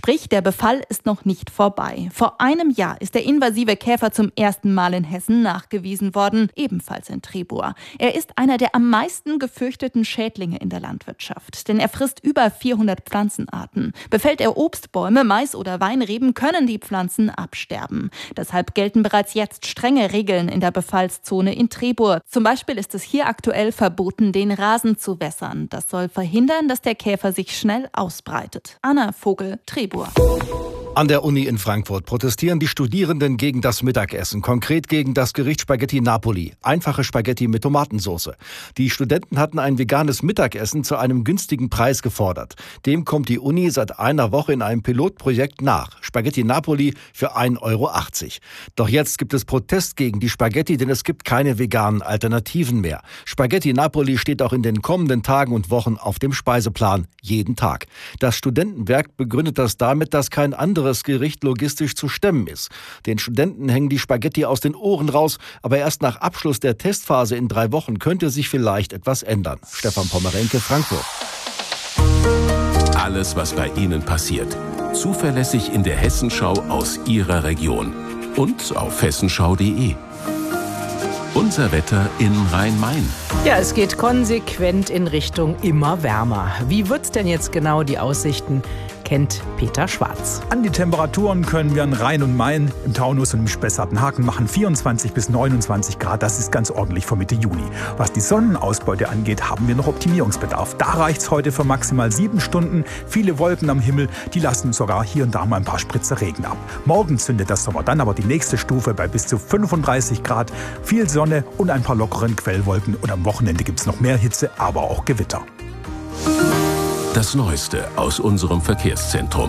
Sprich, der Befall ist noch nicht vorbei. Vor einem Jahr ist der invasive Käfer zum ersten Mal in Hessen nachgewiesen worden, ebenfalls in Trebur. Er ist einer der am meisten gefürchteten Schädlinge in der Landwirtschaft, denn er frisst über 400 Pflanzenarten. Befällt er Obstbäume, Mais oder Weinreben, können die Pflanzen absterben. Deshalb gelten bereits jetzt strenge Regeln in der Befallszone in Trebur. Zum Beispiel ist es hier aktuell verboten, den Rasen zu wässern. Das soll verhindern, dass der Käfer sich schnell ausbreitet. Anna Vogel, Trebur. An der Uni in Frankfurt protestieren die Studierenden gegen das Mittagessen, konkret gegen das Gericht Spaghetti Napoli, einfache Spaghetti mit Tomatensauce. Die Studenten hatten ein veganes Mittagessen zu einem günstigen Preis gefordert. Dem kommt die Uni seit einer Woche in einem Pilotprojekt nach. Spaghetti Napoli für 1,80 Euro. Doch jetzt gibt es Protest gegen die Spaghetti, denn es gibt keine veganen Alternativen mehr. Spaghetti Napoli steht auch in den kommenden Tagen und Wochen auf dem Speiseplan, jeden Tag. Das Studentenwerk begründet das damit, dass kein anderes Gericht logistisch zu stemmen ist. Den Studenten hängen die Spaghetti aus den Ohren raus, aber erst nach Abschluss der Testphase in 3 Wochen könnte sich vielleicht etwas ändern. Stefan Pommerenke, Frankfurt. Alles, was bei Ihnen passiert, zuverlässig in der Hessenschau aus Ihrer Region und auf hessenschau.de. Unser Wetter in Rhein-Main. Ja, es geht konsequent in Richtung immer wärmer. Wie wird's denn jetzt genau? Die Aussichten kennt Peter Schwarz. An die Temperaturen können wir in Rhein und Main, im Taunus und im Spessarten Haken machen 24 bis 29 Grad. Das ist ganz ordentlich für Mitte Juni. Was die Sonnenausbeute angeht, haben wir noch Optimierungsbedarf. Da reicht's heute für maximal 7 Stunden. Viele Wolken am Himmel, die lassen sogar hier und da mal ein paar Spritzer Regen ab. Morgen zündet das Sommer dann aber die nächste Stufe bei bis zu 35 Grad. Viel Sonne und ein paar lockeren Quellwolken. Und am Wochenende gibt's noch mehr Hitze, aber auch Gewitter. Das Neueste aus unserem Verkehrszentrum.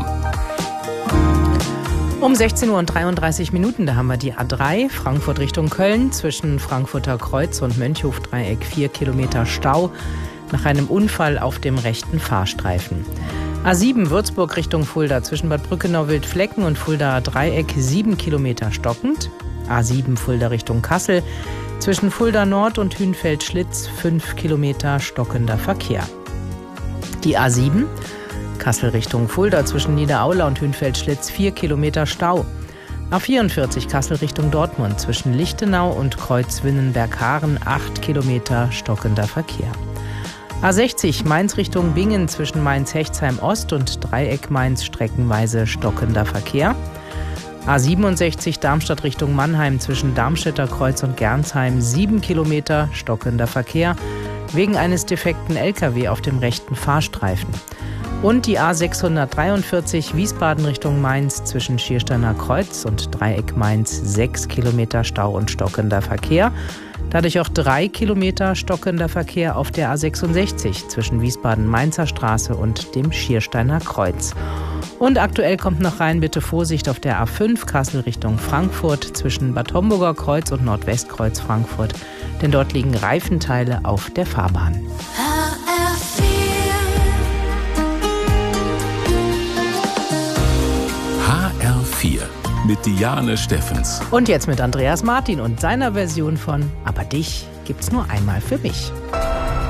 Um 16:33 Uhr, da haben wir die A3, Frankfurt Richtung Köln, zwischen Frankfurter Kreuz und Mönchhofdreieck 4 Kilometer Stau nach einem Unfall auf dem rechten Fahrstreifen. A7 Würzburg Richtung Fulda, zwischen Bad Brückenau-Wildflecken und Fuldaer Dreieck 7 Kilometer stockend. A7 Fulda Richtung Kassel, zwischen Fulda Nord und Hünfeld-Schlitz 5 Kilometer stockender Verkehr. Die A7, Kassel Richtung Fulda, zwischen Niederaula und Hünfeld-Schlitz 4 Kilometer Stau. A44 Kassel Richtung Dortmund, zwischen Lichtenau und Kreuz-Winnenberg-Haaren 8 Kilometer stockender Verkehr. A60 Mainz Richtung Bingen, zwischen Mainz-Hechtsheim Ost und Dreieck Mainz streckenweise stockender Verkehr. A67 Darmstadt Richtung Mannheim, zwischen Darmstädter Kreuz und Gernsheim 7 Kilometer stockender Verkehr wegen eines defekten LKW auf dem rechten Fahrstreifen. Und die A643 Wiesbaden Richtung Mainz, zwischen Schiersteiner Kreuz und Dreieck Mainz 6 Kilometer Stau und stockender Verkehr. Dadurch auch 3 Kilometer stockender Verkehr auf der A66 zwischen Wiesbaden-Mainzer Straße und dem Schiersteiner Kreuz. Und aktuell kommt noch rein, bitte Vorsicht auf der A5 Kassel Richtung Frankfurt, zwischen Bad Homburger Kreuz und Nordwestkreuz Frankfurt, denn dort liegen Reifenteile auf der Fahrbahn. HR4 mit Diane Steffens. Und jetzt mit Andreas Martin und seiner Version von Aber dich gibt's nur einmal für mich.